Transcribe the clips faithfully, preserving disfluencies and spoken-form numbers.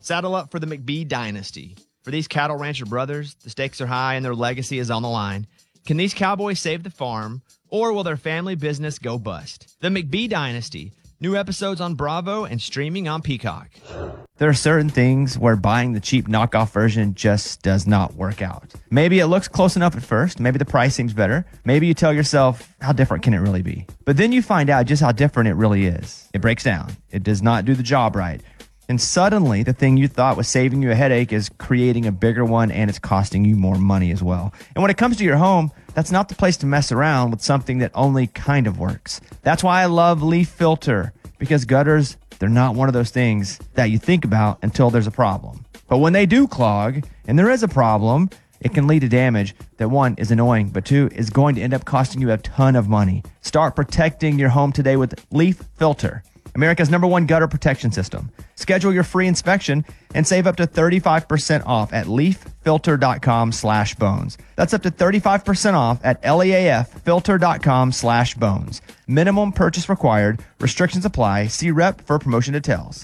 Saddle up for the McBee dynasty. For these cattle rancher brothers, the stakes are high and their legacy is on the line. Can these cowboys save the farm, or will their family business go bust? The McBee dynasty. New episodes on Bravo and streaming on Peacock. There are certain things where buying the cheap knockoff version just does not work out. Maybe it looks close enough at first. Maybe the price seems better. Maybe you tell yourself, how different can it really be? But then you find out just how different it really is. It breaks down. It does not do the job right. And suddenly, the thing you thought was saving you a headache is creating a bigger one, and it's costing you more money as well. And when it comes to your home, that's not the place to mess around with something that only kind of works. That's why I love Leaf Filter, because gutters, they're not one of those things that you think about until there's a problem. But when they do clog, and there is a problem, it can lead to damage that, one, is annoying, but two, is going to end up costing you a ton of money. Start protecting your home today with Leaf Filter, America's number one gutter protection system. Schedule your free inspection and save up to thirty-five percent off at leaffilter.com slash bones. That's up to thirty-five percent off at leaffilter.com slash bones. Minimum purchase required. Restrictions apply. See rep for promotion details.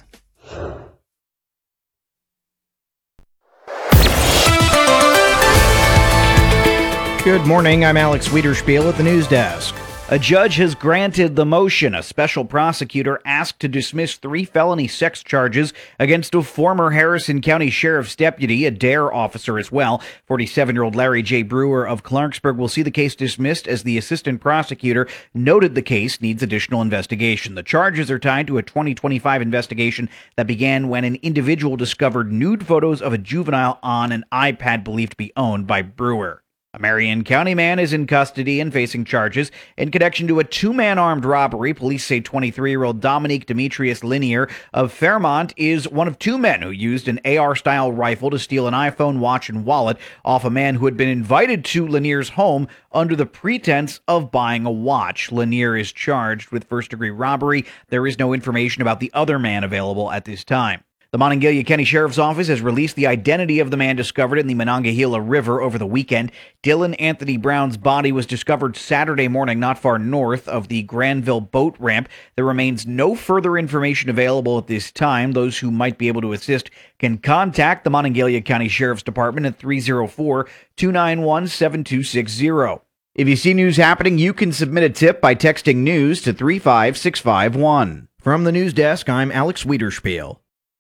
Good morning. I'm Alex Wiederspiel at the news desk. A judge has granted the motion. A special prosecutor asked to dismiss three felony sex charges against a former Harrison County Sheriff's deputy, a DARE officer as well. forty-seven-year-old Larry J. Brewer of Clarksburg will see the case dismissed as the assistant prosecutor noted the case needs additional investigation. The charges are tied to a twenty twenty-five investigation that began when an individual discovered nude photos of a juvenile on an iPad believed to be owned by Brewer. A Marion County man is in custody and facing charges in connection to a two-man armed robbery. Police say twenty-three-year-old Dominique Demetrius Lanier of Fairmont is one of two men who used an A R-style rifle to steal an iPhone, watch, and wallet off a man who had been invited to Lanier's home under the pretense of buying a watch. Lanier is charged with first-degree robbery. There is no information about the other man available at this time. The Monongalia County Sheriff's Office has released the identity of the man discovered in the Monongahela River over the weekend. Dylan Anthony Brown's body was discovered Saturday morning not far north of the Granville boat ramp. There remains no further information available at this time. Those who might be able to assist can contact the Monongalia County Sheriff's Department at three oh four, two nine one, seven two six zero. If you see news happening, you can submit a tip by texting news to three five six five one. From the news desk, I'm Alex Wiederspiel.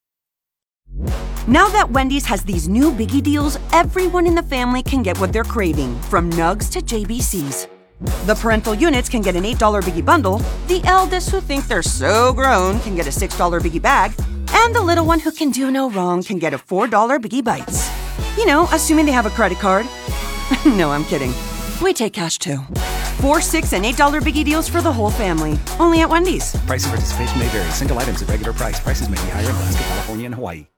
Now that Wendy's has these new biggie deals, everyone in the family can get what they're craving, from nugs to J B Cs. The parental units can get an eight dollar biggie bundle, the eldest who think they're so grown can get a six dollar biggie bag, and the little one who can do no wrong can get a four dollar biggie bites. You know, assuming they have a credit card. No, I'm kidding. We take cash too. Four, six, and eight dollar biggie deals for the whole family. Only at Wendy's. Price and participation may vary. Single items at regular price. Prices may be higher in Alaska, California, and Hawaii.